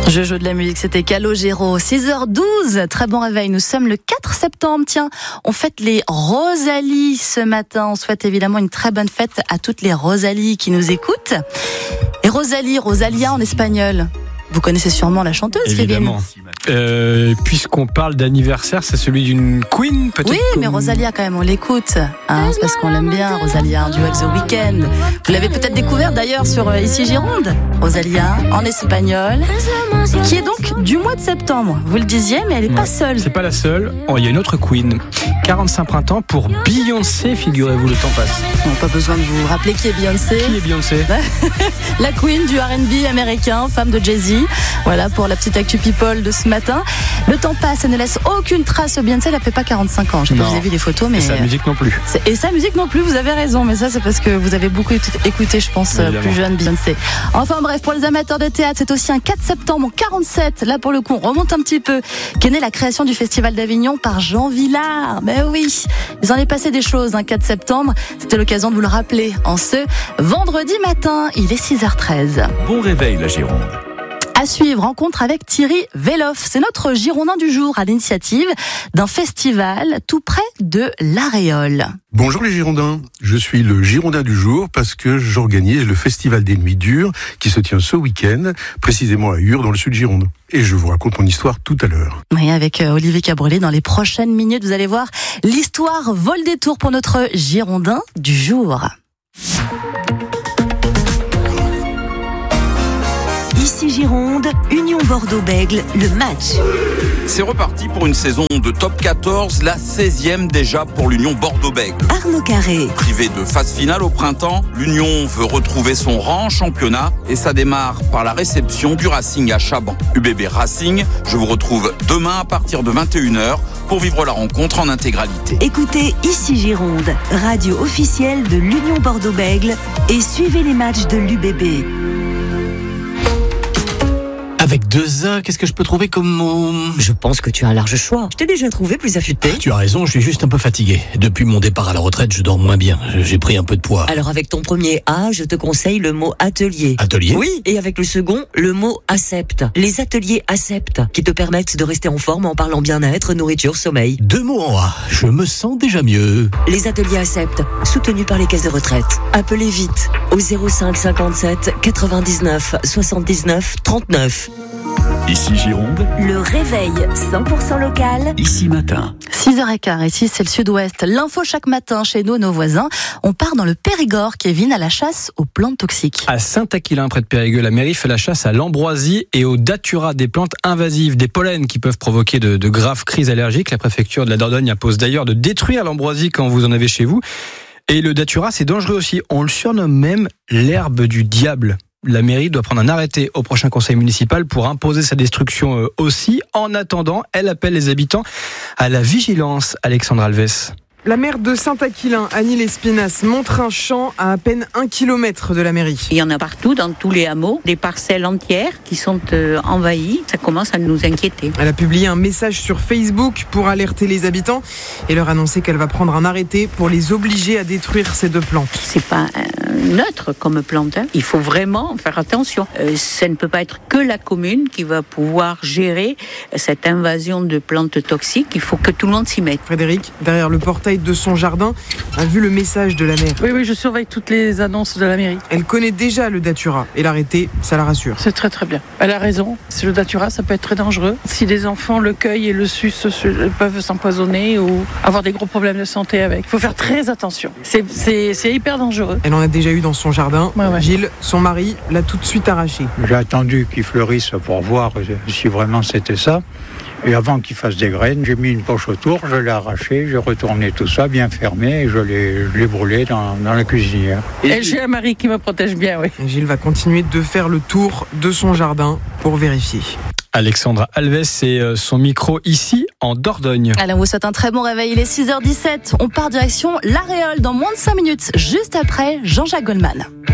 Je joue de la musique, c'était Calogero, 6h12, très bon réveil, nous sommes le 4 septembre, tiens, on fête les Rosalie ce matin, on souhaite évidemment une très bonne fête à toutes les Rosalie qui nous écoutent. Et Rosalia en espagnol, vous connaissez sûrement la chanteuse, évidemment. Puisqu'on parle d'anniversaire, c'est celui d'une Queen, peut-être. Oui, mais Rosalia quand même, on l'écoute, c'est parce qu'on l'aime bien, Rosalia, du Wax The Weekend. Vous l'avez peut-être découvert d'ailleurs sur Ici Gironde, Rosalia en espagnol, qui est donc du mois de septembre. Vous le disiez, mais elle n'est pas seule. C'est pas la seule. Oh, il y a une autre Queen. 45 printemps pour Beyoncé, figurez-vous, le temps passe. Pas besoin de vous rappeler qui est Beyoncé. Qui est Beyoncé? La Queen du R&B américain, femme de Jay-Z. Voilà pour la petite actu people de ce matin. Le temps passe et ne laisse aucune trace. Beyoncé, elle n'a fait pas 45 ans. Je sais pas si vous avez vu les photos, mais. Et sa musique non plus. Et sa musique non plus, vous avez raison. Mais ça, c'est parce que vous avez beaucoup écouté, je pense, plus jeune Beyoncé. Enfin bref, pour les amateurs de théâtre, c'est aussi un 4 septembre 47. Là, pour le coup, on remonte un petit peu. Qu'est née la création du Festival d'Avignon par Jean Vilar. Ben oui, il en est passé des choses, 4 septembre. C'était l'occasion de vous le rappeler. En ce vendredi matin, il est 6h13. Bon réveil, la Gironde. À suivre, rencontre avec Thierry Veloff. C'est notre Girondin du jour à l'initiative d'un festival tout près de l'Aréole. Bonjour les Girondins, je suis le Girondin du jour parce que j'organise le Festival des Nuits Dures qui se tient ce week-end, précisément à Ur dans le sud Gironde. Et je vous raconte mon histoire tout à l'heure. Oui, avec Olivier Cabrelé, dans les prochaines minutes, vous allez voir l'histoire vole des tours pour notre Girondin du jour. Ici Gironde, Union Bordeaux-Bègles, le match. C'est reparti pour une saison de top 14, la 16e déjà pour l'Union Bordeaux-Bègles. Arnaud Carré. Privé de phase finale au printemps, l'Union veut retrouver son rang en championnat et ça démarre par la réception du Racing à Chaban. UBB Racing, je vous retrouve demain à partir de 21h pour vivre la rencontre en intégralité. Écoutez Ici Gironde, radio officielle de l'Union Bordeaux-Bègles et suivez les matchs de l'UBB. Avec 2 A, qu'est-ce que je peux trouver comme mot? Je pense que tu as un large choix. Je t'ai déjà trouvé plus affûté. Tu as raison, je suis juste un peu fatigué. Depuis mon départ à la retraite, je dors moins bien. J'ai pris un peu de poids. Alors avec ton premier A, je te conseille le mot atelier. Atelier? Oui, et avec le second, le mot accepte. Les ateliers accepte, qui te permettent de rester en forme en parlant bien-être, nourriture, sommeil. 2 mots en A, je me sens déjà mieux. Les ateliers accepte, soutenus par les caisses de retraite. Appelez vite au 05 57 99 79 39. Ici Gironde, Le réveil 100% local. ici matin. 6h15, ici c'est le sud-ouest. L'info chaque matin chez nos voisins. On part dans le Périgord, Kevin, à la chasse aux plantes toxiques. À Saint-Aquilin, près de Périgueux, la mairie fait la chasse à l'ambroisie et au datura, des plantes invasives, des pollens qui peuvent provoquer de graves crises allergiques. La préfecture de la Dordogne impose d'ailleurs de détruire l'ambroisie quand vous en avez chez vous. Et le datura, c'est dangereux aussi. On le surnomme même l'herbe du diable. La mairie doit prendre un arrêté au prochain conseil municipal pour imposer sa destruction aussi. En attendant, elle appelle les habitants à la vigilance. Alexandre Alves. La maire de Saint-Aquilin, Annie Lespinasse, montre un champ à peine 1 kilomètre de la mairie. Il y en a partout, dans tous les hameaux, des parcelles entières qui sont envahies. Ça commence à nous inquiéter. Elle a publié un message sur Facebook pour alerter les habitants et leur annoncer qu'elle va prendre un arrêté pour les obliger à détruire ces 2 plantes. C'est pas neutre comme plante. Il faut vraiment faire attention. Ça ne peut pas être que la commune qui va pouvoir gérer cette invasion de plantes toxiques. Il faut que tout le monde s'y mette. Frédéric, derrière le portail de son jardin, a vu le message de la maire. Oui, je surveille toutes les annonces de la mairie. Elle connaît déjà le datura et l'arrêter, ça la rassure. C'est très très bien. Elle a raison. C'est le datura, ça peut être très dangereux. Si les enfants le cueillent et le sucent, peuvent s'empoisonner ou avoir des gros problèmes de santé avec. Il faut faire très attention. C'est hyper dangereux. Elle en a déjà eu dans son jardin. Ouais. Gilles, son mari, l'a tout de suite arraché. J'ai attendu qu'il fleurisse pour voir si vraiment c'était ça. Et avant qu'il fasse des graines, j'ai mis une poche autour, je l'ai arraché, j'ai retourné tout ça bien fermé et je l'ai brûlé dans la cuisinière. Et j'ai un mari qui me protège bien, oui. Gilles va continuer de faire le tour de son jardin pour vérifier. Alexandra Alves et son micro ici en Dordogne. Allez, on vous souhaite un très bon réveil. Il est 6h17. On part direction l'Aréole dans moins de 5 minutes, juste après Jean-Jacques Goldman.